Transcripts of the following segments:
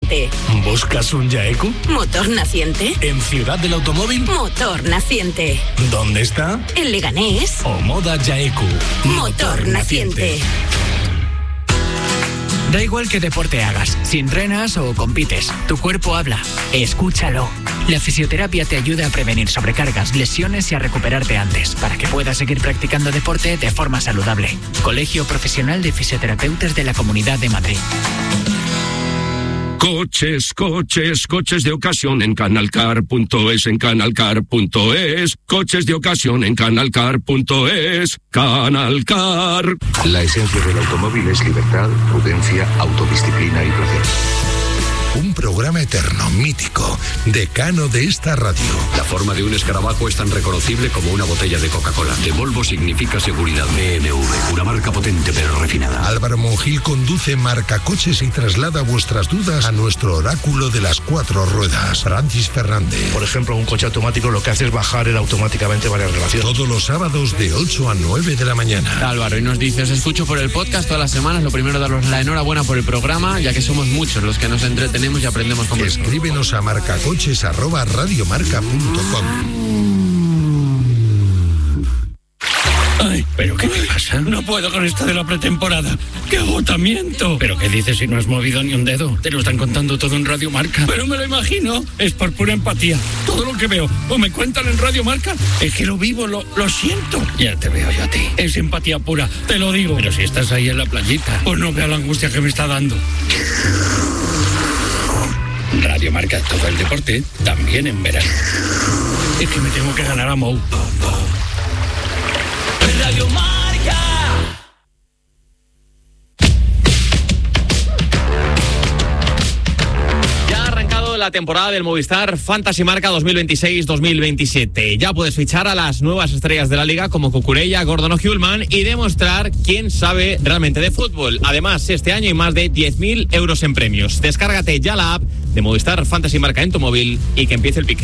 naciente. ¿Buscas un Yaeku? Motor naciente. ¿En Ciudad del Automóvil? Motor naciente. ¿Dónde está? En Leganés. Omoda Yaeku. Motor naciente. Da igual qué deporte hagas, si entrenas o compites, tu cuerpo habla. Escúchalo. La fisioterapia te ayuda a prevenir sobrecargas, lesiones y a recuperarte antes, para que puedas seguir practicando deporte de forma saludable. Colegio Profesional de Fisioterapeutas de la Comunidad de Madrid. Coches de ocasión en Canalcar.es, en Canalcar.es. Coches de ocasión en Canalcar.es. Canalcar. La esencia del automóvil es libertad, prudencia, autodisciplina y placer. Un programa eterno, mítico, decano de esta radio. La forma de un escarabajo es tan reconocible como una botella de Coca-Cola. De Volvo significa seguridad. BMW, una marca potente pero refinada. Álvaro Monjil conduce Marcacoches y traslada vuestras dudas a nuestro oráculo de las 4 ruedas. Francis Fernández. Por ejemplo, un coche automático lo que hace es bajar automáticamente varias relaciones. Todos los sábados de 8 a 9 de la mañana. Álvaro, y nos dices, escucho por el podcast todas las semanas. Lo primero, daros la enhorabuena por el programa, ya que somos muchos los que nos entretenemos y aprendemos con esto. Escríbenos a marcacoches@radiomarca.com. Ay, ¿pero qué me pasa? No puedo con esto de la pretemporada. ¡Qué agotamiento! ¿Pero qué dices si no has movido ni un dedo? Te lo están contando todo en Radio Marca. Pero me lo imagino. Es por pura empatía. Todo lo que veo o me cuentan en Radio Marca es que lo vivo, lo siento. Ya te veo yo a ti. Es empatía pura, te lo digo. Pero si estás ahí en la playita, pues no vea la angustia que me está dando. Radio Marca, todo el deporte, también en verano. Es que me tengo que ganar a Mou. Radio Marca. Ya ha arrancado la temporada del Movistar Fantasy Marca 2026-2027. Ya puedes fichar a las nuevas estrellas de la liga como Cucurella, Gordon o Hjulman y demostrar quién sabe realmente de fútbol. Además, este año hay más de 10.000 euros en premios. Descárgate ya la app de Movistar Fantasy Marca en tu móvil y que empiece el pique.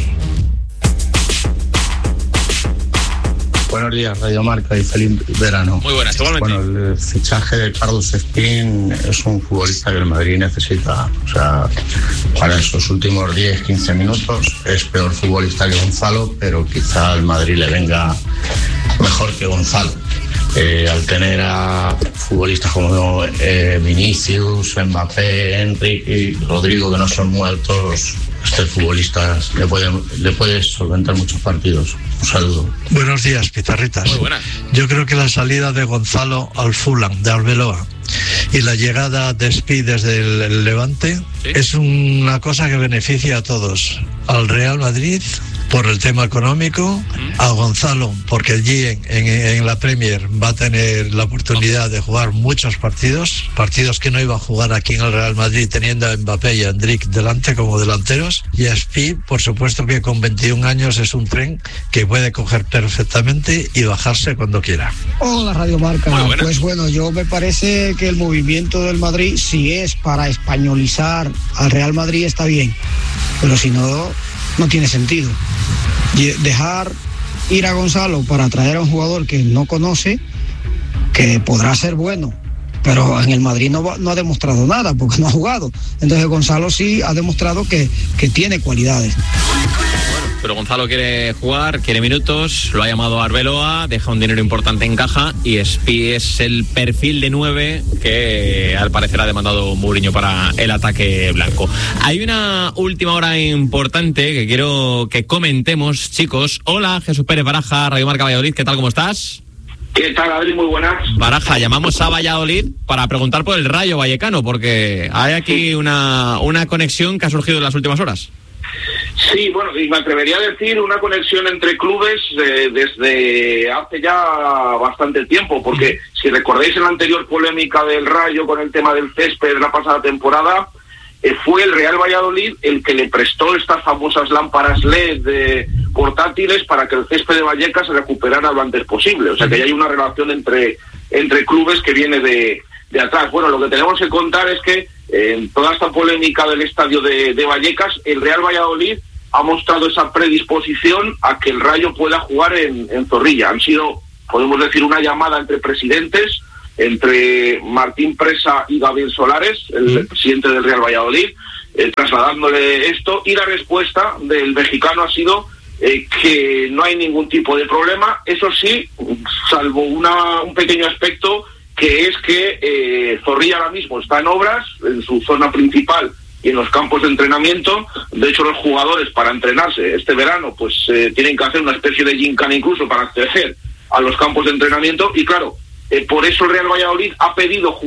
Buenos días, Radio Marca, y feliz verano. Muy buenas, igualmente. Bueno, el fichaje de Carlos Espín es un futbolista que el Madrid necesita. O sea, para esos últimos 10-15 minutos es peor futbolista que Gonzalo, pero quizá al Madrid le venga mejor que Gonzalo. Al tener a futbolistas como Vinicius, Mbappé, Enrique y Rodrigo, que no son muertos, este futbolista le puede solventar muchos partidos. Un saludo. Buenos días, pizarritas. Muy buenas. Yo creo que la salida de Gonzalo al Fulham, de Arbeloa, y la llegada de Speed desde el Levante, ¿sí?, es una cosa que beneficia a todos. Al Real Madrid por el tema económico, a Gonzalo porque allí en la Premier va a tener la oportunidad de jugar muchos partidos que no iba a jugar aquí en el Real Madrid, teniendo a Mbappé y a Endrick delante como delanteros, y a Speed, por supuesto, que con 21 años es un tren que puede coger perfectamente y bajarse cuando quiera. Hola, Radio Marca. Pues bueno, yo me parece que el movimiento del Madrid, si es para españolizar al Real Madrid, está bien, pero si no, no tiene sentido. Dejar ir a Gonzalo para traer a un jugador que no conoce, que podrá ser bueno, pero en el Madrid no ha demostrado nada porque no ha jugado. Entonces Gonzalo sí ha demostrado que tiene cualidades. Pero Gonzalo quiere jugar, quiere minutos, lo ha llamado Arbeloa, deja un dinero importante en caja y Espi es el perfil de 9 que al parecer ha demandado Mourinho para el ataque blanco. Hay una última hora importante que quiero que comentemos, chicos. Hola, Jesús Pérez Baraja, Radio Marca Valladolid, ¿qué tal, cómo estás? ¿Qué tal, Adri? Muy buenas. Baraja, llamamos a Valladolid para preguntar por el Rayo Vallecano, porque hay aquí una conexión que ha surgido en las últimas horas. Sí, bueno, y me atrevería a decir una conexión entre clubes desde hace ya bastante tiempo, porque si recordáis en la anterior polémica del Rayo con el tema del césped de la pasada temporada, fue el Real Valladolid el que le prestó estas famosas lámparas LED portátiles para que el césped de Vallecas se recuperara lo antes posible. O sea que ya hay una relación entre clubes que viene de atrás. Bueno, lo que tenemos que contar es que en toda esta polémica del estadio de Vallecas, el Real Valladolid ha mostrado esa predisposición a que el Rayo pueda jugar en Zorrilla. Han sido, podemos decir, una llamada entre presidentes, entre Martín Presa y Gabriel Solares, el presidente del Real Valladolid. trasladándole esto, y la respuesta del mexicano ha sido que no hay ningún tipo de problema, eso sí, salvo un pequeño aspecto, que es que Zorrilla ahora mismo está en obras en su zona principal y en los campos de entrenamiento. De hecho, los jugadores, para entrenarse este verano, pues tienen que hacer una especie de gincana incluso para acceder a los campos de entrenamiento, y claro, por eso el Real Valladolid ha pedido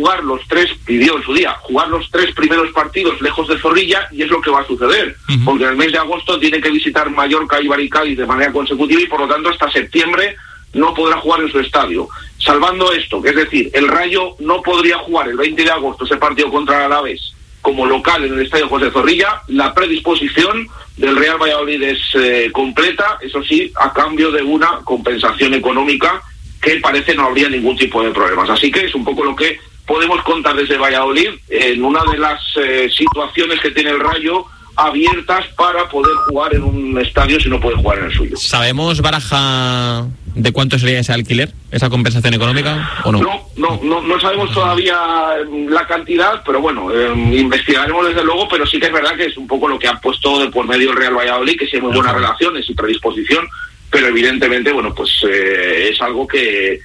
pidió en su día jugar los 3 primeros partidos lejos de Zorrilla, y es lo que va a suceder, porque en el mes de agosto tiene que visitar Mallorca, Eibar y Cádiz de manera consecutiva, y por lo tanto hasta septiembre no podrá jugar en su estadio. Salvando esto, que es decir, el Rayo no podría jugar el 20 de agosto ese partido contra el Alavés como local en el estadio José Zorrilla, la predisposición del Real Valladolid es completa, eso sí, a cambio de una compensación económica que parece no habría ningún tipo de problemas. Así que es un poco lo que podemos contar desde Valladolid, en una de las situaciones que tiene el Rayo abiertas para poder jugar en un estadio si no puede jugar en el suyo. ¿Sabemos, Baraja, de cuánto sería ese alquiler, esa compensación económica, o no? No sabemos todavía la cantidad, pero bueno, investigaremos desde luego, pero sí que es verdad que es un poco lo que ha puesto de por medio el Real Valladolid, que sí hay muy buenas relaciones y predisposición, pero evidentemente, bueno, pues es algo que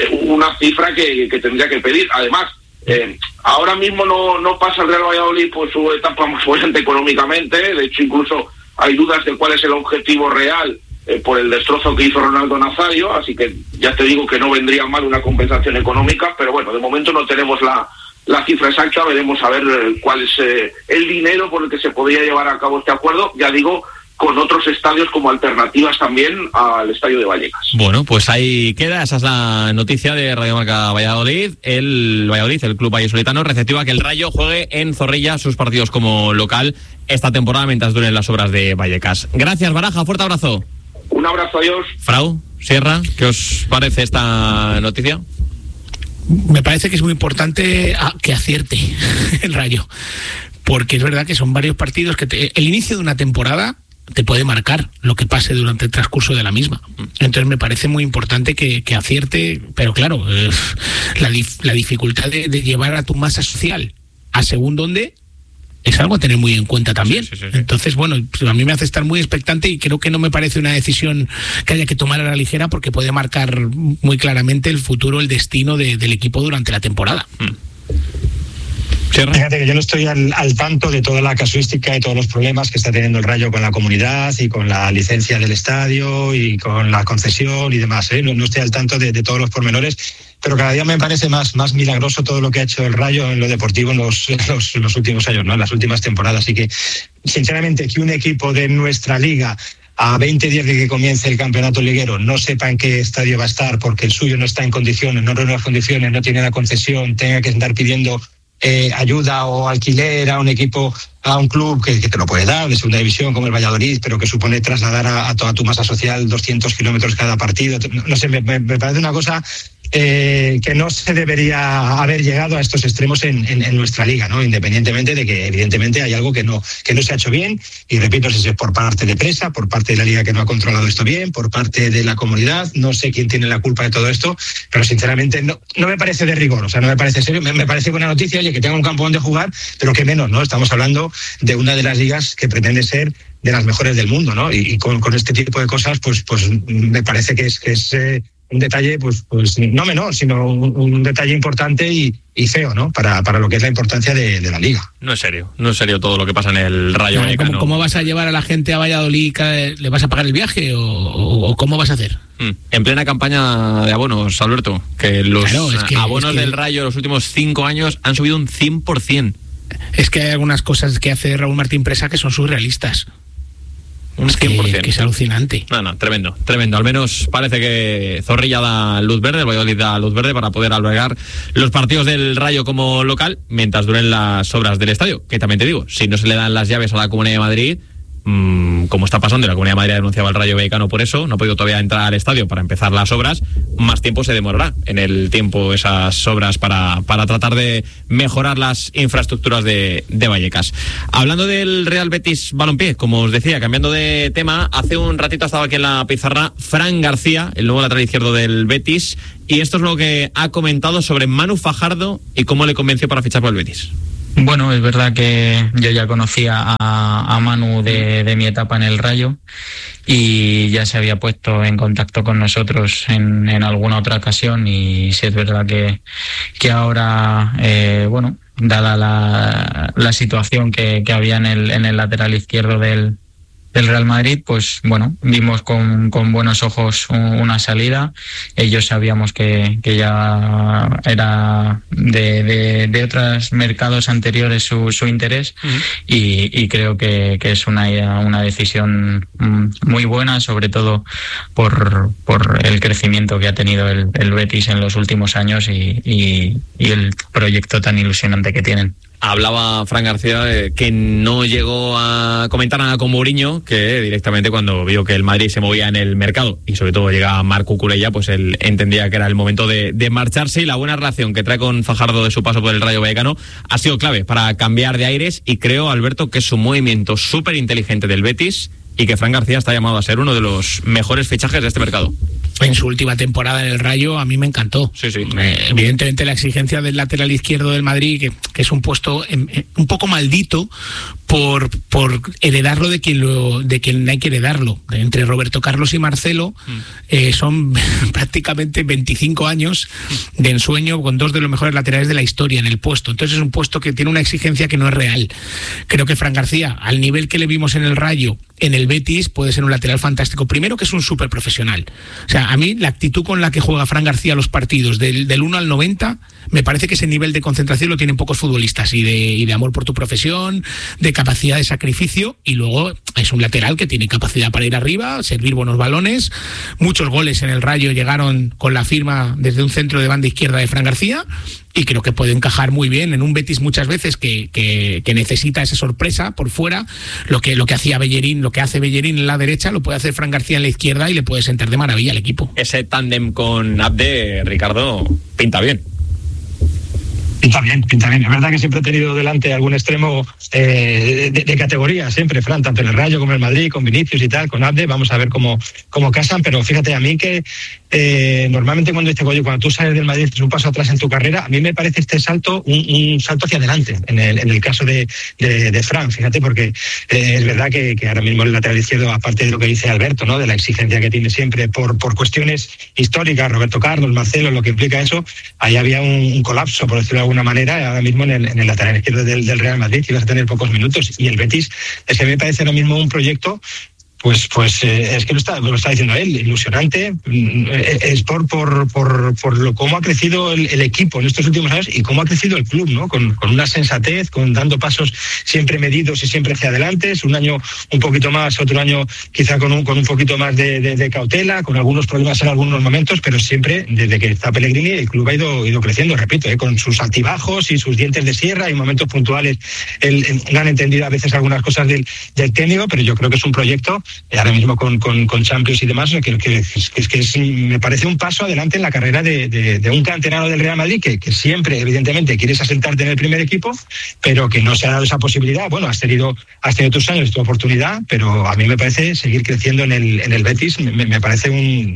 una cifra que tendría que pedir. Además, ahora mismo no pasa el Real Valladolid por su etapa más fuerte económicamente. De hecho, incluso hay dudas de cuál es el objetivo real por el destrozo que hizo Ronaldo Nazario, así que ya te digo que no vendría mal una compensación económica, pero bueno, de momento no tenemos la cifra exacta. Veremos a ver cuál es el dinero por el que se podría llevar a cabo este acuerdo, ya digo, con otros estadios como alternativas también al estadio de Vallecas. Bueno, pues ahí queda, esa es la noticia de Radio Marca Valladolid. El club vallisoletano, receptivo a que el Rayo juegue en Zorrilla sus partidos como local esta temporada mientras duren las obras de Vallecas. Gracias, Baraja, fuerte abrazo. Un abrazo, adiós. Frau, Sierra, ¿qué os parece esta noticia? Me parece que es muy importante que acierte el Rayo, porque es verdad que son varios partidos que el inicio de una temporada te puede marcar lo que pase durante el transcurso de la misma. Entonces me parece muy importante que acierte, pero claro, la dificultad de llevar a tu masa social a según dónde es algo a tener muy en cuenta también. Sí. Entonces, bueno, a mí me hace estar muy expectante, y creo que no me parece una decisión que haya que tomar a la ligera, porque puede marcar muy claramente el futuro, el destino del equipo durante la temporada. Fíjate que yo no estoy al tanto de toda la casuística y todos los problemas que está teniendo el Rayo con la comunidad y con la licencia del estadio y con la concesión y demás, ¿eh? No estoy al tanto de todos los pormenores, pero cada día me parece más milagroso todo lo que ha hecho el Rayo en lo deportivo en los últimos años, ¿no? En las últimas temporadas. Así que, sinceramente, que un equipo de nuestra liga, a 20 días de que comience el campeonato liguero, no sepa en qué estadio va a estar porque el suyo no está en condiciones, no reúne las condiciones, no tiene la concesión, tenga que andar pidiendo ayuda o alquiler a un equipo, a un club que te lo puede dar de segunda división como el Valladolid, pero que supone trasladar a toda tu masa social 200 kilómetros cada partido. No sé, me parece una cosa que no se debería haber llegado a estos extremos en nuestra liga, ¿no? Independientemente de que evidentemente hay algo que no se ha hecho bien, y repito, si es por parte de Presa, por parte de la liga que no ha controlado esto bien, por parte de la comunidad, no sé quién tiene la culpa de todo esto, pero sinceramente no me parece de rigor, o sea, no me parece serio. Me parece buena noticia, oye, que tenga un campo donde jugar, pero que menos, ¿no? Estamos hablando de una de las ligas que pretende ser de las mejores del mundo, ¿no? Y con este tipo de cosas, pues me parece que es un detalle, pues no menor, sino un detalle importante y feo, ¿no? Para lo que es la importancia de la liga. No es serio todo lo que pasa en el Rayo Vallecano. ¿Cómo vas a llevar a la gente a Valladolid? ¿Le vas a pagar el viaje o cómo vas a hacer? En plena campaña de abonos, Alberto, que los abonos del Rayo los últimos 5 años han subido un 100%. Es que hay algunas cosas que hace Raúl Martín Presa que son surrealistas. Un 100%. Que es alucinante. No, tremendo. Al menos parece que Zorrilla da luz verde, el Valladolid da luz verde para poder albergar los partidos del Rayo como local mientras duren las obras del estadio. Que también te digo, si no se le dan las llaves a la Comunidad de Madrid, como está pasando, la Comunidad de Madrid ha denunciado al Rayo Vallecano por eso, no ha podido todavía entrar al estadio para empezar las obras, más tiempo se demorará en el tiempo esas obras para tratar de mejorar las infraestructuras de Vallecas. Hablando del Real Betis Balompié, como os decía, cambiando de tema, hace un ratito ha estado aquí en la pizarra Fran García, el nuevo lateral izquierdo del Betis, y esto es lo que ha comentado sobre Manu Fajardo y cómo le convenció para fichar por el Betis. Bueno, es verdad que yo ya conocía a Manu de mi etapa en el Rayo y ya se había puesto en contacto con nosotros en alguna otra ocasión, y sí es verdad que ahora, dada la situación que había en el lateral izquierdo del Real Madrid, pues bueno, vimos con buenos ojos una salida. Ellos sabíamos que ya era de otros mercados anteriores su interés, y creo que es una decisión muy buena, sobre todo por el crecimiento que ha tenido el Betis en los últimos años y el proyecto tan ilusionante que tienen. Hablaba Fran García que no llegó a comentar nada con Mourinho, que directamente cuando vio que el Madrid se movía en el mercado y sobre todo llegaba Marc Cucurella, pues él entendía que era el momento de marcharse, y la buena relación que trae con Fajardo de su paso por el Rayo Vallecano ha sido clave para cambiar de aires, y creo, Alberto, que es un movimiento súper inteligente del Betis y que Fran García está llamado a ser uno de los mejores fichajes de este mercado. En su última temporada en el Rayo a mí me encantó. Sí. Evidentemente la exigencia del lateral izquierdo del Madrid, que es un puesto un poco maldito por heredarlo de quien hay que heredarlo. Entre Roberto Carlos y Marcelo son prácticamente 25 años de ensueño con dos de los mejores laterales de la historia en el puesto. Entonces es un puesto que tiene una exigencia que no es real. Creo que Fran García, al nivel que le vimos en el Rayo, en el Betis, puede ser un lateral fantástico. Primero, que es un súper profesional. O sea, a mí la actitud con la que juega Fran García los partidos del 1 al 90, me parece que ese nivel de concentración lo tienen pocos futbolistas, y de amor por tu profesión, de capacidad de sacrificio, y luego es un lateral que tiene capacidad para ir arriba, servir buenos balones. Muchos goles en el Rayo llegaron con la firma desde un centro de banda izquierda de Fran García, y creo que puede encajar muy bien en un Betis muchas veces que necesita esa sorpresa por fuera. Lo que hacía Bellerín, lo que hace Bellerín en la derecha, lo puede hacer Fran García en la izquierda, y le puede sentar de maravilla al equipo. Ese tándem con Abde, Ricardo, pinta bien. Pinta bien. Es verdad que siempre ha tenido delante algún extremo de categoría, siempre, Fran, tanto en el Rayo como en el Madrid, con Vinicius y tal, con Abde. Vamos a ver cómo casan, pero fíjate, a mí que normalmente cuando tú sales del Madrid es un paso atrás en tu carrera, a mí me parece este salto un salto hacia adelante en el caso de Fran, fíjate, porque es verdad que ahora mismo el lateral izquierdo, aparte de lo que dice Alberto, ¿no?, de la exigencia que tiene siempre por cuestiones históricas, Roberto Carlos, Marcelo, lo que implica eso, ahí había un colapso, por decirlo de alguna manera, ahora mismo en el lateral izquierdo del Real Madrid, que ibas a tener pocos minutos, y el Betis es que me parece ahora mismo un proyecto pues es que lo está diciendo él, ilusionante. Es por cómo ha crecido el equipo en estos últimos años y cómo ha crecido el club, ¿no? Con una sensatez, dando pasos siempre medidos y siempre hacia adelante. Es un año un poquito más, otro año quizá con un poquito más de cautela, con algunos problemas en algunos momentos, pero siempre, desde que está Pellegrini, el club ha ido creciendo, repito, con sus altibajos y sus dientes de sierra y momentos puntuales. No han entendido a veces algunas cosas del técnico, pero yo creo que es un proyecto ahora mismo con Champions y demás, que me parece un paso adelante en la carrera de un canterano del Real Madrid que siempre, evidentemente, quieres asentarte en el primer equipo, pero que no se ha dado esa posibilidad. Bueno, has tenido tus años, tu oportunidad, pero a mí me parece seguir creciendo en el Betis, me parece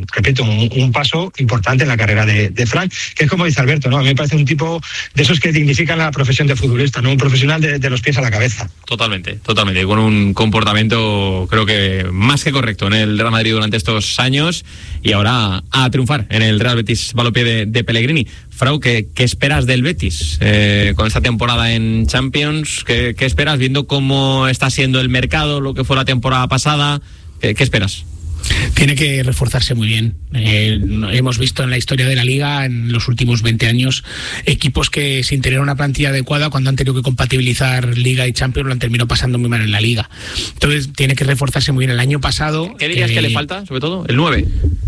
un paso importante en la carrera de Frank, que es como dice Alberto, ¿no? A mí me parece un tipo de esos que dignifican la profesión de futbolista, ¿no? Un profesional de los pies a la cabeza. Totalmente, con un comportamiento, creo que más que correcto en el Real Madrid durante estos años, y ahora a triunfar en el Real Betis Balompié de Pellegrini. Frau, ¿qué esperas del Betis con esta temporada en Champions? ¿Qué esperas viendo cómo está siendo el mercado, lo que fue la temporada pasada? ¿Qué esperas? Tiene que reforzarse muy bien. Hemos visto en la historia de la Liga, en los últimos 20 años, equipos que sin tener una plantilla adecuada, cuando han tenido que compatibilizar Liga y Champions, lo han terminado pasando muy mal en la Liga. Entonces tiene que reforzarse muy bien. El año pasado... ¿Qué dirías que le falta, sobre todo? ¿El 9?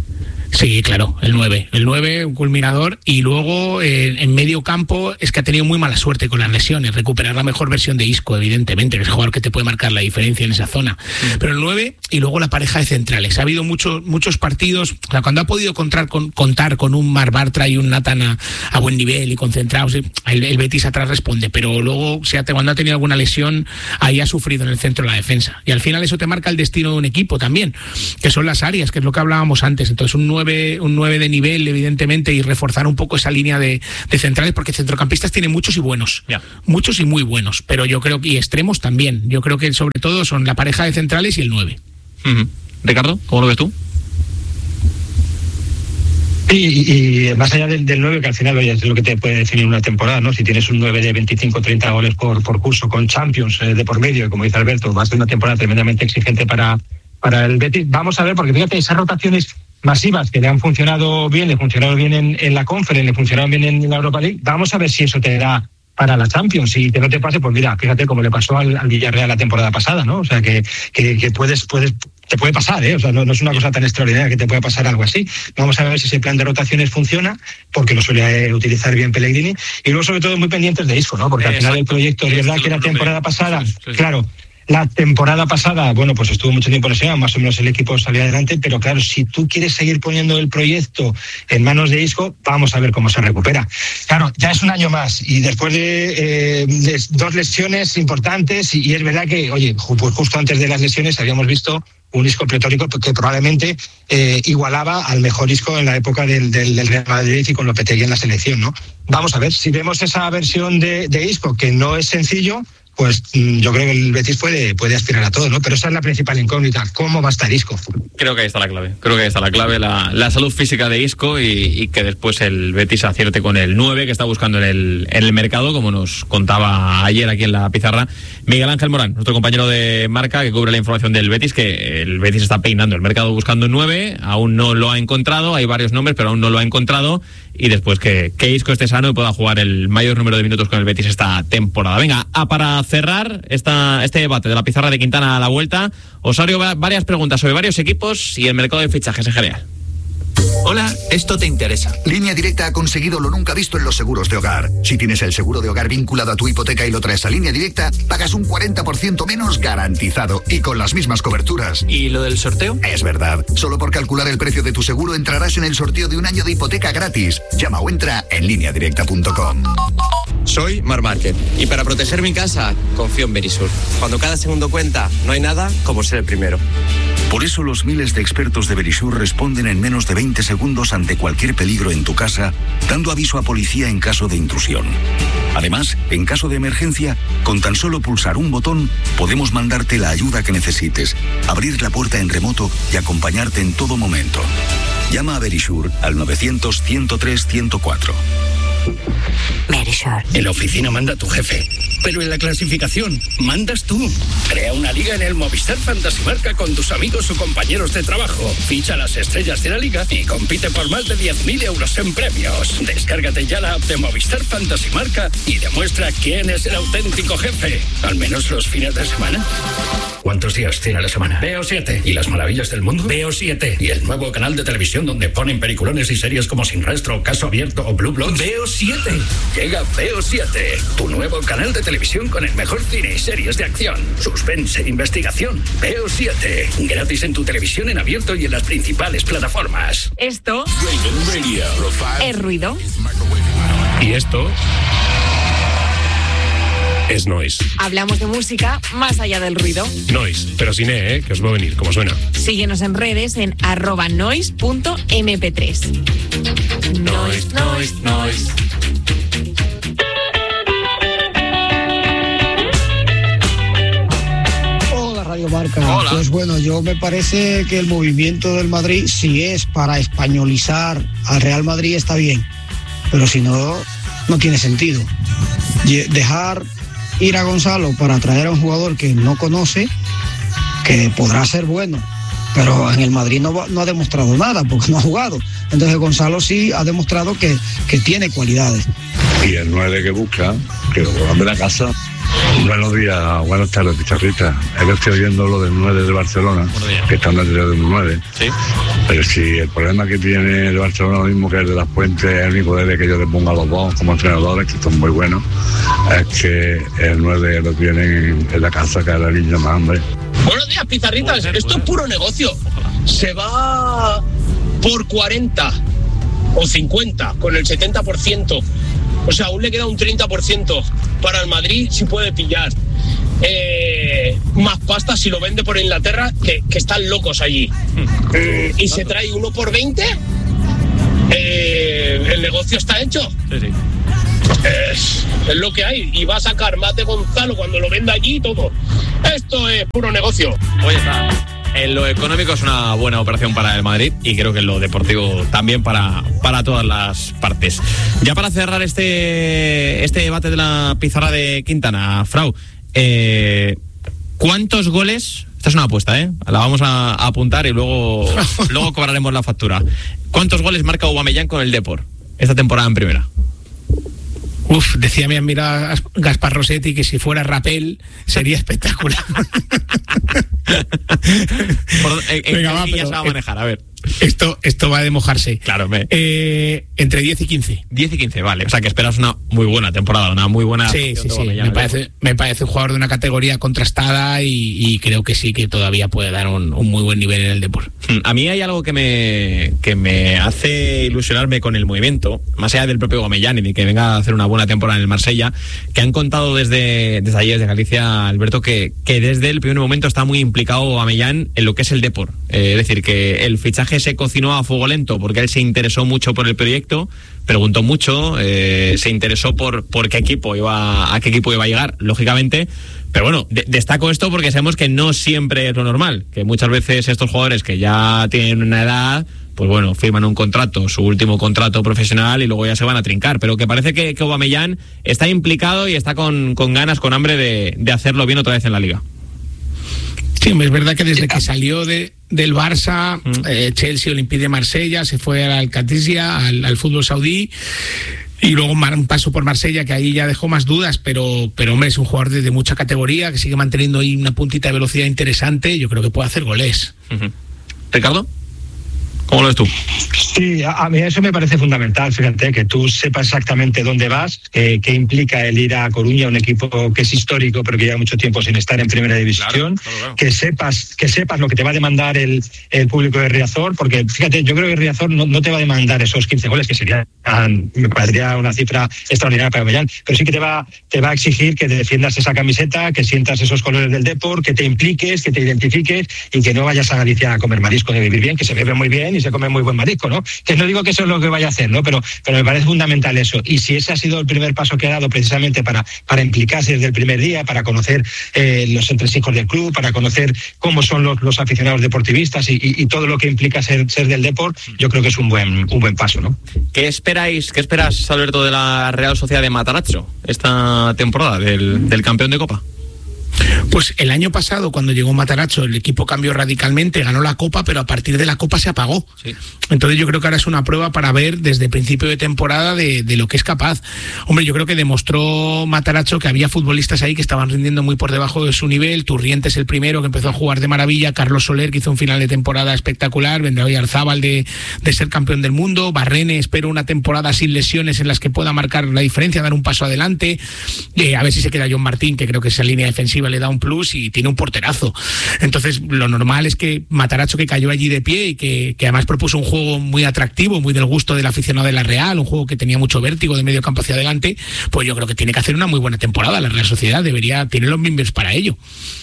Sí, claro, el 9, un culminador, y luego en medio campo es que ha tenido muy mala suerte con las lesiones. Recuperar la mejor versión de Isco, evidentemente, que es el jugador que te puede marcar la diferencia en esa zona. Pero el 9 y luego la pareja de centrales. Ha habido muchos partidos, o sea, cuando ha podido contar con un Marc Bartra y un Nathan a buen nivel y concentrados, el Betis atrás responde, pero luego cuando ha tenido alguna lesión, ahí ha sufrido en el centro de la defensa. Y al final eso te marca el destino de un equipo también, que son las áreas, que es lo que hablábamos antes. Entonces un 9 9 de nivel, evidentemente, y reforzar un poco esa línea de centrales, porque centrocampistas tiene muchos y buenos, muchos y muy buenos, pero yo creo que, y extremos también, yo creo que sobre todo son la pareja de centrales y el 9. Ricardo, ¿cómo lo ves tú? Y más allá del 9, que al final es lo que te puede definir una temporada, ¿no? Si tienes un 9 de 25-30 goles por curso con Champions de por medio, como dice Alberto, va a ser una temporada tremendamente exigente para el Betis. Vamos a ver, porque fíjate, esas rotaciones masivas que le han funcionado bien, en la Conference, le funcionaron bien en la Europa League, vamos a ver si eso te da para la Champions, y que no te pase, pues mira, fíjate cómo le pasó al Villarreal la temporada pasada, ¿no? O sea, que te puede pasar, ¿eh? O sea, no es una cosa tan extraordinaria que te pueda pasar algo así. Vamos a ver si ese plan de rotaciones funciona, porque lo suele utilizar bien Pellegrini, y luego sobre todo muy pendientes de Isco, ¿no? Porque al final el proyecto, es verdad que la temporada pasada, claro, la temporada pasada, bueno, pues estuvo mucho tiempo lesionado, más o menos el equipo salía adelante, pero claro, si tú quieres seguir poniendo el proyecto en manos de Isco, vamos a ver cómo se recupera. Claro, ya es un año más, y después de 2 lesiones importantes, y es verdad que, oye, pues justo antes de las lesiones habíamos visto un Isco pletórico que probablemente igualaba al mejor Isco en la época del Real Madrid y con Lopetegui en la selección, ¿no? Vamos a ver, si vemos esa versión de Isco, que no es sencillo, pues yo creo que el Betis puede aspirar a todo, ¿no? Pero esa es la principal incógnita, ¿cómo va a estar Isco? Creo que ahí está la clave. La salud física de Isco, y que después el Betis acierte con el 9 que está buscando en el mercado, como nos contaba ayer aquí en la pizarra Miguel Ángel Morán, nuestro compañero de Marca que cubre la información del Betis, que el Betis está peinando el mercado buscando un 9, aún no lo ha encontrado, hay varios nombres pero aún no lo ha encontrado, y después que Isco esté sano y pueda jugar el mayor número de minutos con el Betis esta temporada. Venga, para cerrar este debate de la pizarra de Quintana a la vuelta, Osorio, varias preguntas sobre varios equipos y el mercado de fichajes en general. Hola, esto te interesa. Línea Directa ha conseguido lo nunca visto en los seguros de hogar. Si tienes el seguro de hogar vinculado a tu hipoteca y lo traes a Línea Directa, pagas un 40% menos garantizado y con las mismas coberturas. ¿Y lo del sorteo? Es verdad. Solo por calcular el precio de tu seguro entrarás en el sorteo de un año de hipoteca gratis. Llama o entra en lineadirecta.com. Soy Mar Márquez y para proteger mi casa confío en Verisur. Cuando cada segundo cuenta, no hay nada como ser el primero. Por eso los miles de expertos de Verisur responden en menos de 20 segundos ante cualquier peligro en tu casa, dando aviso a policía en caso de intrusión. Además, en caso de emergencia, con tan solo pulsar un botón, podemos mandarte la ayuda que necesites, abrir la puerta en remoto y acompañarte en todo momento. Llama a Verisur al 900-103-104. Verisur. En la oficina manda tu jefe, pero en la clasificación mandas tú. Crea una liga en el Movistar Fantasy Marca con tus amigos o compañeros de trabajo. Ficha las estrellas de la liga y compite por más de 10.000 euros en premios. Descárgate ya la app de Movistar Fantasy Marca y demuestra quién es el auténtico jefe. Al menos los fines de semana. ¿Cuántos días tiene la semana? Veo 7. ¿Y las maravillas del mundo? Veo 7. ¿Y el nuevo canal de televisión donde ponen peliculones y series como Sin Rastro, Caso Abierto o Blue Bloods? Veo 7. Llega Veo 7, tu nuevo canal de televisión con el mejor cine y series de acción, suspense e investigación. Veo 7, gratis en tu televisión en abierto y en las principales plataformas. Esto es ruido. Y esto es noise. Hablamos de música más allá del ruido. Noise, pero sin que os va a venir, como suena. Síguenos en redes en @noise.mp3. Noise. Hola Radio Marca. Hola. Pues bueno, yo me parece que el movimiento del Madrid, si es para españolizar al Real Madrid, está bien, pero si no, no tiene sentido. Dejar ir a Gonzalo para traer a un jugador que no conoce, que podrá ser bueno, pero en el Madrid no ha demostrado nada porque no ha jugado. Entonces Gonzalo sí ha demostrado que tiene cualidades. Y el 9 que busca, que lo van de la casa. Buenos días, buenas tardes, Picharrita. Es que estoy oyendo lo del 9 de Barcelona, que está en la teoría del 9. Sí. Pero si el problema que tiene el Barcelona, lo mismo que el de las Puentes, es el único de que yo le ponga a los dos como entrenadores, que son muy buenos, es que el 9 lo tienen en la casa, que es la niña más hambre. Buenos días, Pizarritas. Esto es puro negocio. Se va por 40 o 50 con el 70%. O sea, aún le queda un 30% para el Madrid, si puede pillar. Más pasta si lo vende por Inglaterra, que están locos allí. Y se trae uno por 20, el negocio está hecho. Sí. Es lo que hay, y va a sacar más de Gonzalo cuando lo venda allí y todo. Esto es puro negocio. Oye, en lo económico es una buena operación para el Madrid, y creo que en lo deportivo también para todas las partes. Ya para cerrar este debate de la pizarra de Quintana, Frau, ¿cuántos goles? Esta es una apuesta, la vamos a apuntar y luego cobraremos la factura. ¿Cuántos goles marca Aubameyang con el Depor esta temporada en primera? Decía mi amigo Gaspar Rossetti que si fuera Rapel sería espectacular. Venga, ya se va a manejar, a ver. Esto va de mojarse. Claro, entre 10 y 15. 10 y 15, vale. O sea que esperas una muy buena temporada, una muy buena... Sí. Me parece un jugador de una categoría contrastada y creo que sí que todavía puede dar un muy buen nivel en el deporte. A mí hay algo que me hace ilusionarme con el movimiento, más allá del propio Aubameyang y de que venga a hacer una buena temporada en el Marsella, que han contado desde allí, desde Galicia, Alberto, que desde el primer momento está muy implicado Aubameyang en lo que es el Depor. Es decir, que el fichaje se cocinó a fuego lento porque él se interesó mucho por el proyecto, preguntó mucho, se interesó por a qué equipo iba a llegar, lógicamente. Pero bueno, destaco esto porque sabemos que no siempre es lo normal, que muchas veces estos jugadores que ya tienen una edad, pues bueno, firman un contrato, su último contrato profesional, y luego ya se van a trincar. Pero que parece que Aubameyang está implicado y está con ganas, con hambre de hacerlo bien otra vez en la Liga. Sí, es verdad que desde que salió del Barça, Chelsea, Olympique de Marsella, se fue al Qadisiyah, al fútbol saudí, y luego un paso por Marsella, que ahí ya dejó más dudas, pero hombre, es un jugador de mucha categoría, que sigue manteniendo ahí una puntita de velocidad interesante. Yo creo que puede hacer goles. ¿Ricardo? ¿Cómo lo ves tú? Sí, a mí eso me parece fundamental, fíjate, que tú sepas exactamente dónde vas, qué implica el ir a Coruña, un equipo que es histórico, pero que lleva mucho tiempo sin estar en primera división, claro. Que sepas lo que te va a demandar el público de Riazor, porque fíjate, yo creo que Riazor no te va a demandar esos 15 goles, que me parecería una cifra extraordinaria para Aubameyang, pero sí que te va a exigir que defiendas esa camiseta, que sientas esos colores del Depor, que te impliques, que te identifiques y que no vayas a Galicia a comer marisco, de vivir bien, que se bebe muy bien y se come muy buen marisco, ¿no? Que no digo que eso es lo que vaya a hacer, ¿no? Pero me parece fundamental eso. Y si ese ha sido el primer paso que ha dado precisamente para implicarse desde el primer día, para conocer los entresijos del club, para conocer cómo son los aficionados deportivistas y todo lo que implica ser del Depor, yo creo que es un buen paso, ¿no? ¿Qué esperas, Alberto, de la Real Sociedad de Matarazzo esta temporada, del campeón de Copa? Pues el año pasado, cuando llegó Matarazzo, el equipo cambió radicalmente, ganó la Copa, pero a partir de la Copa se apagó. Sí. Entonces yo creo que ahora es una prueba para ver desde el principio de temporada de lo que es capaz. Hombre, yo creo que demostró Matarazzo que había futbolistas ahí que estaban rindiendo muy por debajo de su nivel. Turrientes el primero, que empezó a jugar de maravilla. Carlos Soler, que hizo un final de temporada espectacular. Vendrá hoy Arzábal de ser campeón del mundo. Barrene, espero una temporada sin lesiones en las que pueda marcar la diferencia, dar un paso adelante. A ver si se queda John Martín, que creo que esa línea defensiva le da un plus, y tiene un porterazo. Entonces lo normal es que Matarazzo, que cayó allí de pie y que además propuso un juego muy atractivo, muy del gusto del aficionado de la Real, un juego que tenía mucho vértigo de medio campo hacia adelante, pues yo creo que tiene que hacer una muy buena temporada. La Real Sociedad tiene los miembros para ello.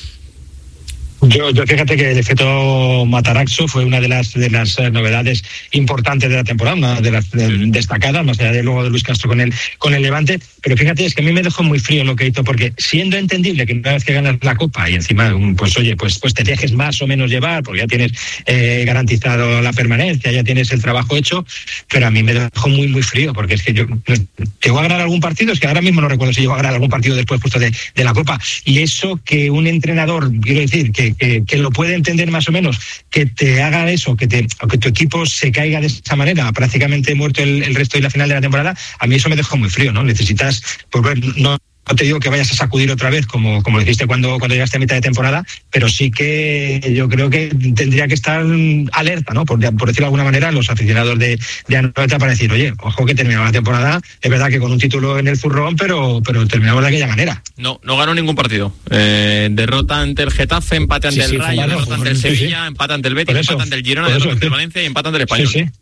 Yo fíjate que el efecto Matarazzo fue una de las novedades importantes de la temporada, una de las destacadas, más allá de luego de Luis Castro con el Levante. Pero fíjate, es que a mí me dejó muy frío lo que hizo, porque siendo entendible que una vez que ganas la Copa y encima, pues te dejes más o menos llevar, porque ya tienes garantizado la permanencia, ya tienes el trabajo hecho, pero a mí me dejó muy, muy frío, porque es que yo llegó a ganar algún partido, es que ahora mismo no recuerdo si llegó a ganar algún partido después justo de la Copa, y eso que un entrenador, quiero decir, que lo puede entender más o menos, que te haga eso, que tu equipo se caiga de esa manera, prácticamente muerto el resto de la final de la temporada, a mí eso me dejó muy frío, ¿no? Necesitas, pues no te digo que vayas a sacudir otra vez como lo hiciste cuando llegaste a mitad de temporada, pero sí que yo creo que tendría que estar alerta, ¿no? Por decirlo de alguna manera, los aficionados de Anoeta, para decir, oye, ojo que terminamos la temporada, es verdad que con un título en el zurrón, pero terminamos de aquella manera. No ganó ningún partido. Derrota ante el Getafe, empate ante el Rayo, derrota ante el Sevilla, empate ante el Betis, empate ante el Girona, derrota ante el Valencia y empate ante el Español.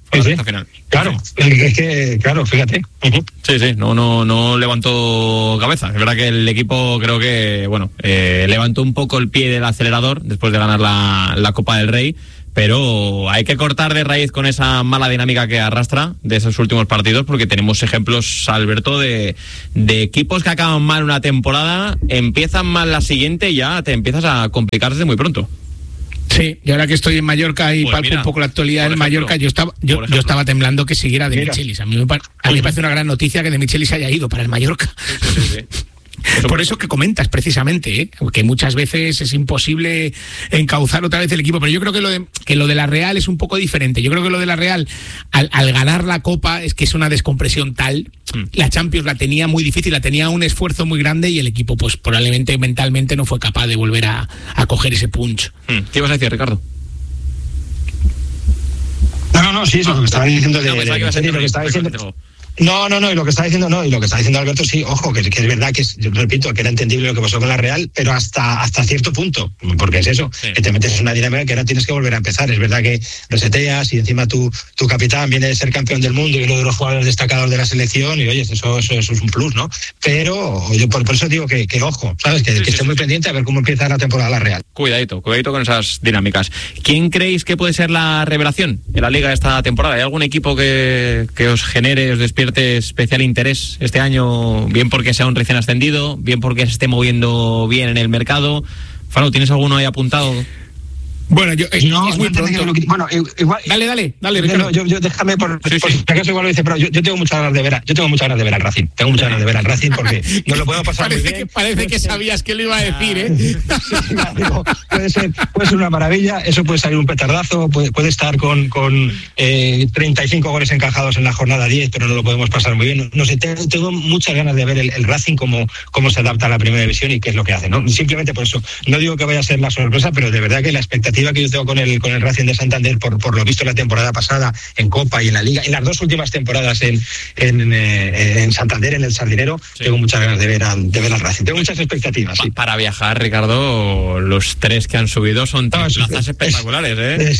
recta final. Claro, es que, claro, fíjate. Sí, no levantó cabeza. Es verdad que el equipo creo que, levantó un poco el pie del acelerador después de ganar la Copa del Rey, pero hay que cortar de raíz con esa mala dinámica que arrastra de esos últimos partidos, porque tenemos ejemplos, Alberto, de equipos que acaban mal una temporada, empiezan mal la siguiente y ya te empiezas a complicar desde muy pronto. Sí, y ahora que estoy en Mallorca y palpo un poco la actualidad en Mallorca, yo estaba temblando que siguiera De Michelis. A mí me parece una gran noticia que De Michelis haya ido para el Mallorca. Sí. Por eso que comentas precisamente, que muchas veces es imposible encauzar otra vez el equipo, pero yo creo que lo de la Real es un poco diferente. Yo creo que lo de la Real, al ganar la Copa, es que es una descompresión tal. La Champions la tenía muy difícil, la tenía un esfuerzo muy grande y el equipo pues probablemente mentalmente no fue capaz de volver a coger ese punch. ¿Qué ibas a decir, Ricardo? No, sí, eso es lo que estaba diciendo lo que estaba diciendo. No, y lo que está diciendo Alberto, sí, ojo, que es verdad que yo repito, que era entendible lo que pasó con la Real, pero hasta cierto punto, porque es eso, que te metes en una dinámica que ahora tienes que volver a empezar. Es verdad que reseteas y encima tu capitán viene de ser campeón del mundo y uno de los jugadores destacados de la selección, y oye, eso es un plus, ¿no? Pero yo por eso digo que ojo, ¿sabes? Que esté muy pendiente a ver cómo empieza la temporada la Real. Cuidadito con esas dinámicas. ¿Quién creéis que puede ser la revelación en la Liga esta temporada? ¿Hay algún equipo que os genere, os despierte especial interés este año, bien porque sea un recién ascendido, bien porque se esté moviendo bien en el mercado? Faro, ¿tienes alguno ahí apuntado? Bueno, es muy pronto. Igual, dale, Ricardo. Yo déjame por si acaso igual lo dice, pero yo tengo muchas ganas de ver al Racing. Tengo muchas ganas de ver al Racing porque no lo puedo pasar muy bien. Parece que sabías que lo iba a decir, ¿eh? Sí, digo, puede ser una maravilla, eso puede salir un petardazo, puede estar con 35 goles encajados en la jornada 10, pero no lo podemos pasar muy bien. No sé, tengo muchas ganas de ver el Racing cómo se adapta a la primera división y qué es lo que hace, ¿no? Simplemente por eso. No digo que vaya a ser la sorpresa, pero de verdad que la expectativa que yo tengo con el Racing de Santander por lo visto la temporada pasada en Copa y en la Liga, en las dos últimas temporadas en Santander, en el Sardinero, tengo muchas ganas de ver al Racing, tengo muchas expectativas. Sí. Para viajar, Ricardo, los 3 que han subido son plazas espectaculares,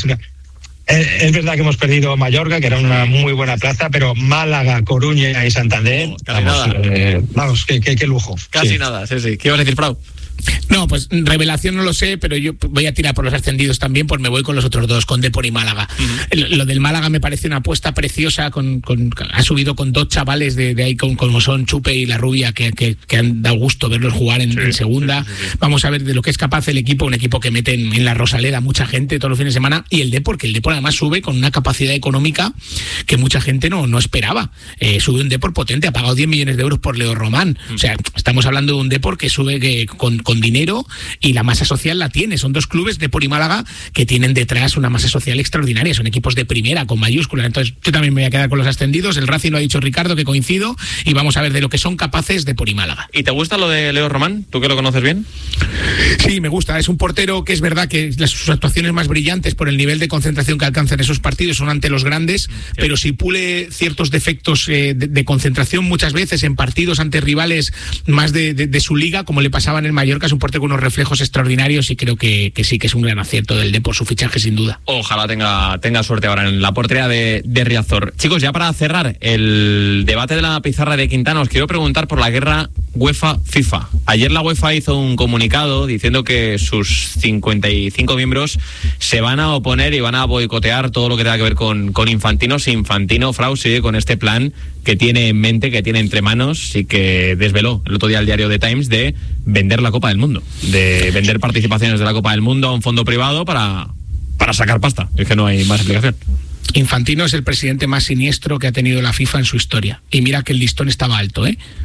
Es verdad que hemos perdido Mallorca, que era una muy buena plaza, pero Málaga, Coruña y Santander, vamos, qué lujo. Casi nada, sí. ¿Qué ibas a decir, Frau? No, pues revelación no lo sé, pero yo voy a tirar por los ascendidos también, pues me voy con los otros dos, con Depor y Málaga. Lo del Málaga me parece una apuesta preciosa, ha subido con 2 chavales de ahí, como son Chupe y La Rubia, que han dado gusto verlos jugar en segunda. Sí. Vamos a ver de lo que es capaz el equipo, un equipo que mete en la Rosaleda mucha gente todos los fines de semana, y el Depor, que el Depor además sube con una capacidad económica que mucha gente no esperaba. Sube un Depor potente, ha pagado 10 millones de euros por Leo Román. O sea, estamos hablando de un Depor que sube con dinero, y la masa social la tiene. Son 2 clubes, Depor y Málaga, que tienen detrás una masa social extraordinaria. Son equipos de primera, con mayúsculas. Entonces yo también me voy a quedar con los ascendidos. El Racing lo ha dicho Ricardo, que coincido, y vamos a ver de lo que son capaces Depor y Málaga. ¿Y te gusta lo de Leo Román? ¿Tú que lo conoces bien? Sí, me gusta. Es un portero que es verdad que sus actuaciones más brillantes por el nivel de concentración que alcanza en esos partidos son ante los grandes, pero si pule ciertos defectos de concentración muchas veces en partidos ante rivales más de su liga, como le pasaba en el Mallorca. Es un portero con unos reflejos extraordinarios y creo que sí que es un gran acierto del Depor su fichaje, sin duda. Ojalá tenga suerte ahora en la portería de Riazor. Chicos, ya para cerrar el debate de la pizarra de Quintana, os quiero preguntar por la guerra UEFA-FIFA. Ayer la UEFA hizo un comunicado diciendo que sus 55 miembros se van a oponer y van a boicotear todo lo que tenga que ver con Infantino. Si Infantino, Frau, sigue con este plan que tiene en mente, que tiene entre manos y que desveló el otro día el diario The Times, de vender la Copa del Mundo, de vender participaciones de la Copa del Mundo a un fondo privado para sacar pasta. Es que no hay más explicación. Infantino es el presidente más siniestro que ha tenido la FIFA en su historia. Y mira que el listón estaba alto,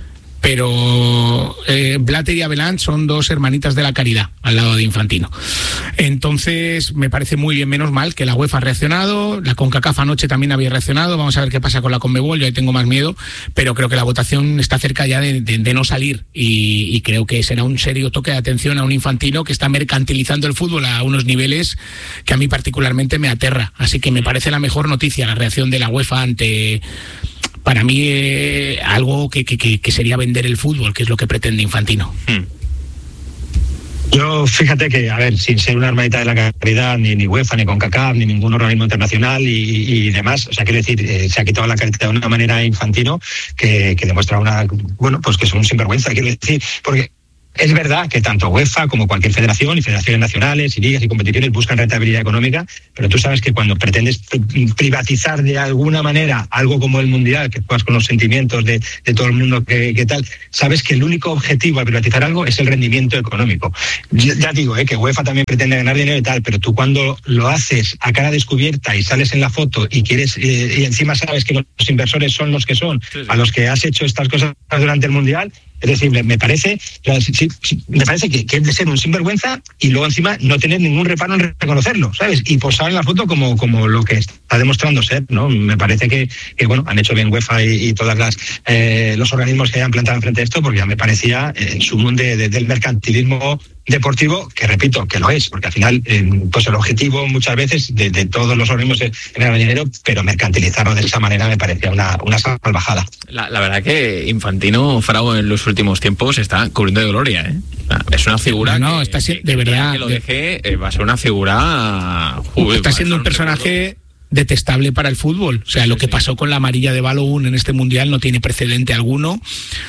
pero Blatter y Avalanche son 2 hermanitas de la caridad al lado de Infantino. Entonces me parece muy bien, menos mal que la UEFA ha reaccionado, la CONCACAF anoche también había reaccionado. Vamos a ver qué pasa con la CONMEBOL, yo ahí tengo más miedo, pero creo que la votación está cerca ya de no salir, y creo que será un serio toque de atención a un Infantino que está mercantilizando el fútbol a unos niveles que a mí particularmente me aterra. Así que me parece la mejor noticia la reacción de la UEFA ante, para mí, algo que sería vender el fútbol, que es lo que pretende Infantino. Yo, fíjate que, a ver, sin ser una hermanita de la caridad, ni UEFA, ni CONCACAF, ni ningún organismo internacional y demás, o sea, quiero decir, se ha quitado la careta de una manera infantino que demuestra pues que son un sinvergüenza, quiero decir, porque es verdad que tanto UEFA como cualquier federación y federaciones nacionales y ligas y competiciones buscan rentabilidad económica, pero tú sabes que cuando pretendes privatizar de alguna manera algo como el Mundial, que juegas con los sentimientos de todo el mundo que tal, sabes que el único objetivo al privatizar algo es el rendimiento económico. Ya digo, que UEFA también pretende ganar dinero y tal, pero tú cuando lo haces a cara descubierta y sales en la foto y quieres y encima sabes que los inversores son los que son, a los que has hecho estas cosas durante el Mundial, es decir, me parece que es de ser un sinvergüenza y luego encima no tener ningún reparo en reconocerlo, ¿sabes? Y posar en la foto como lo que está demostrando ser, ¿no? Me parece que han hecho bien UEFA y todas los organismos que hayan plantado enfrente de esto, porque ya me parecía el sumum del mercantilismo deportivo, que repito, que lo es, porque al final pues el objetivo muchas veces de todos los organismos es ganar dinero, pero mercantilizarlo de esa manera me parecía una salvajada. La verdad que Infantino, Frau, en los últimos tiempos está cubriendo de gloria, ¿eh? Es una figura está de verdad que lo deje, va a ser una figura está siendo un personaje detestable para el fútbol. O sea, lo que pasó con la amarilla de Balogun en este Mundial no tiene precedente alguno.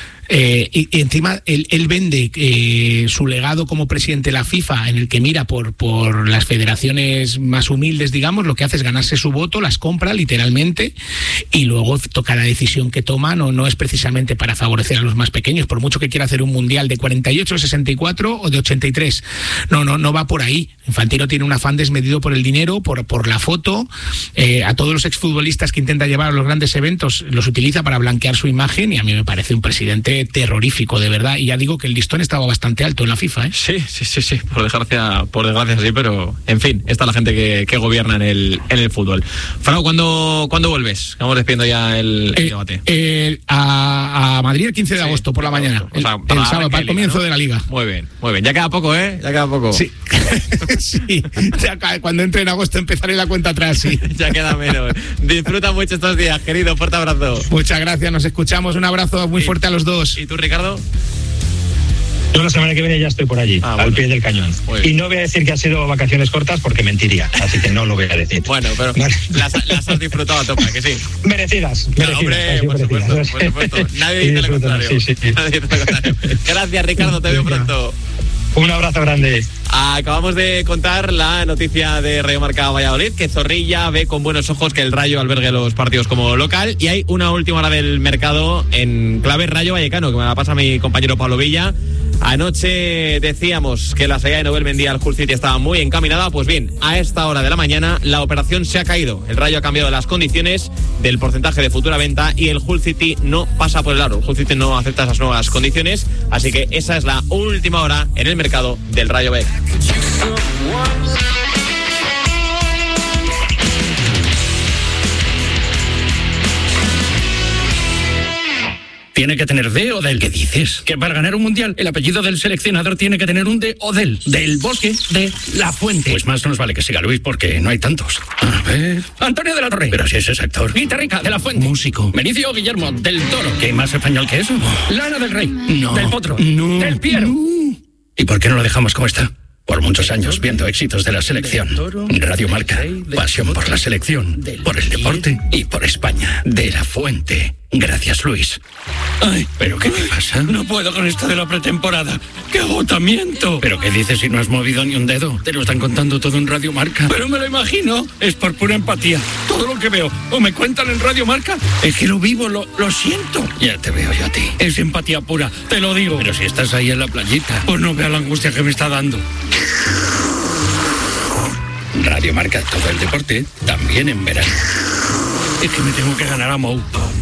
Y encima él vende su legado como presidente de la FIFA, en el que mira por las federaciones más humildes, digamos, lo que hace es ganarse su voto, las compra literalmente, y luego toca la decisión que toma, no es precisamente para favorecer a los más pequeños, por mucho que quiera hacer un Mundial de 48, 64 o de 83. No va por ahí. Infantino tiene un afán desmedido por el dinero, por la foto. A todos los exfutbolistas que intenta llevar a los grandes eventos los utiliza para blanquear su imagen, y a mí me parece un presidente terrorífico, de verdad. Y ya digo que el listón estaba bastante alto en la FIFA, ¿eh? Sí, por desgracia sí, pero en fin, está la gente que gobierna en el fútbol. Frau, ¿cuándo vuelves? Vamos despidiendo ya el debate. A Madrid el 15 de agosto por la mañana, el sábado, para el comienzo de la Liga. Muy bien. Ya queda poco, ¿eh? Ya queda poco. Sí. Sí, cuando entre en agosto empezaré la cuenta atrás, sí. Ya queda menos. Disfruta mucho estos días, querido. Fuerte abrazo. Muchas gracias, nos escuchamos. Un abrazo muy fuerte a los dos. ¿Y tú, Ricardo? Yo la semana que viene ya estoy por allí, al pie del cañón. Y no voy a decir que han sido vacaciones cortas porque mentiría, así que no lo voy a decir. Bueno, pero las has disfrutado a tope, ¿que sí? Merecidas. Hombre, por supuesto. Nadie dice lo contrario. Sí. Nadie dice lo contrario. Gracias, Ricardo, te veo pronto. Un abrazo grande. Acabamos de contar la noticia de Radio Marca Valladolid, que Zorrilla ve con buenos ojos que el Rayo albergue los partidos como local, y hay una última hora del mercado en clave Rayo Vallecano, que me la pasa mi compañero Pablo Villa. Anoche decíamos que la salida de Nobel Mendy al Hull City estaba muy encaminada. Pues bien, a esta hora de la mañana la operación se ha caído. El Rayo ha cambiado las condiciones del porcentaje de futura venta y el Hull City no pasa por el aro. El Hull City no acepta esas nuevas condiciones, así que esa es la última hora en el mercado del Rayo Vallecano. Tiene que tener de o del. ¿Qué dices? Que para ganar un mundial el apellido del seleccionador tiene que tener un de o del. Del Bosque de La Fuente. Pues más nos vale que siga Luis porque no hay tantos. A ver. Antonio de la Torre. Pero si ese es actor. Guitarrica de La Fuente. Músico. Benicio Guillermo del Toro. ¿Qué más español que eso? Lana del Rey. No. Del Potro. No. Del Piero. No. ¿Y por qué no lo dejamos como está? Por muchos años viendo éxitos de la selección. Radio Marca. Pasión por la selección, por el deporte y por España. De La Fuente. Gracias, Luis. Ay, ¿pero qué te pasa? No puedo con esto de la pretemporada. ¡Qué agotamiento! ¿Pero qué dices si no has movido ni un dedo? Te lo están contando todo en Radio Marca. Pero me lo imagino. Es por pura empatía. Todo lo que veo o me cuentan en Radio Marca es que lo vivo, lo siento. Ya te veo yo a ti. Es empatía pura, te lo digo. Pero si estás ahí en la playita, pues no vea la angustia que me está dando. Radio Marca, todo el deporte, también en verano. Es que me tengo que ganar a Mou.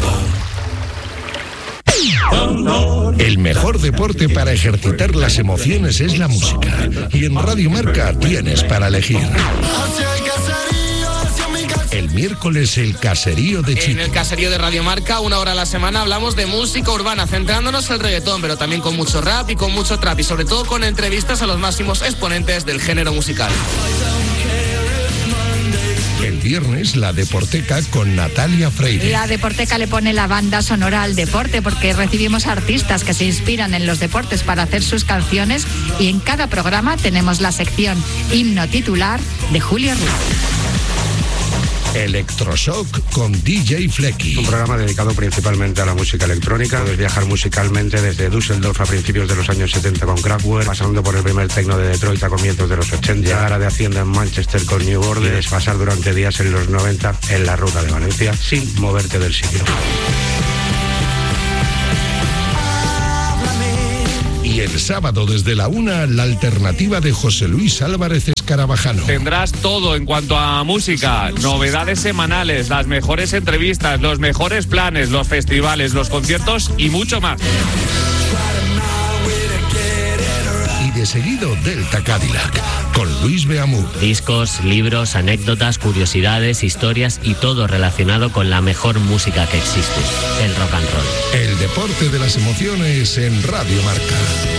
El mejor deporte para ejercitar las emociones es la música. Y en Radio Marca tienes para elegir. El miércoles el caserío de Chico. En el caserío de Radio Marca, 1 hora a la semana, hablamos de música urbana, centrándonos en el reggaetón, pero también con mucho rap y con mucho trap, y sobre todo con entrevistas a los máximos exponentes del género musical. El viernes, la Deporteca con Natalia Freire. La Deporteca le pone la banda sonora al deporte porque recibimos artistas que se inspiran en los deportes para hacer sus canciones y en cada programa tenemos la sección Himno Titular de Julio Ruiz. Electroshock con DJ Flecky. Un programa dedicado principalmente a la música electrónica. Puedes viajar musicalmente desde Düsseldorf a principios de los años 70 con Kraftwerk, pasando por el primer techno de Detroit a comienzos de los 80, llegar a de Hacienda en Manchester con New Order y desfasar durante días en los 90 en la ruta de Valencia sin moverte del sitio. Y el sábado desde la 1, la alternativa de José Luis Álvarez Escarabajano. Tendrás todo en cuanto a música, novedades semanales, las mejores entrevistas, los mejores planes, los festivales, los conciertos y mucho más. Y de seguido Delta Cadillac con Luis Beamú. Discos, libros, anécdotas, curiosidades, historias y todo relacionado con la mejor música que existe, el rock and roll. El deporte de las emociones en Radio Marca.